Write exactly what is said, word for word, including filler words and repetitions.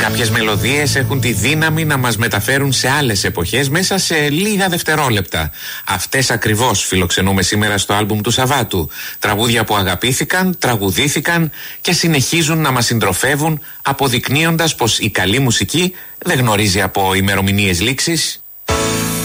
Κάποιες μελωδίες έχουν τη δύναμη να μας μεταφέρουν σε άλλες εποχές μέσα σε λίγα δευτερόλεπτα. Αυτές ακριβώς φιλοξενούμε σήμερα στο άλμπουμ του Σαββάτου. Τραγούδια που αγαπήθηκαν, τραγουδήθηκαν και συνεχίζουν να μας συντροφεύουν, αποδεικνύοντας πως η καλή μουσική δεν γνωρίζει από ημερομηνίες λήξης